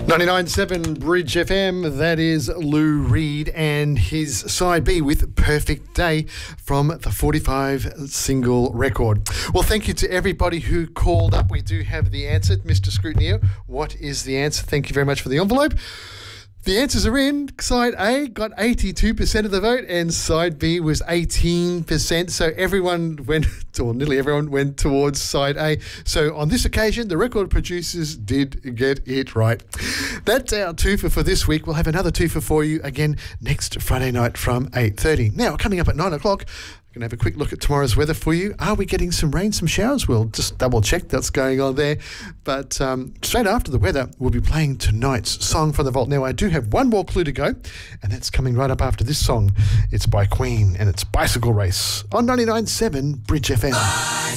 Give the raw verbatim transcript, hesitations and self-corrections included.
ninety-nine point seven Bridge F M, that is Lou Reed and his side B with Perfect Day from the forty-five single record. Well, thank you to everybody who called up. We do have the answer, Mister Scrutineer. What is the answer? Thank you very much for the envelope. The answers are in. Side A got eighty-two percent of the vote and side B was eighteen percent. So everyone went, or nearly everyone went towards side A. So on this occasion, the record producers did get it right. That's our twofer for this week. We'll have another twofer for you again next Friday night from eight thirty. Now, coming up at nine o'clock, we're going to have a quick look at tomorrow's weather for you. Are we getting some rain, some showers? We'll just double check that's going on there. But um, straight after the weather, we'll be playing tonight's song from the vault. Now, I do have one more clue to go, and that's coming right up after this song. It's by Queen, and it's Bicycle Race on ninety-nine point seven Bridge F M.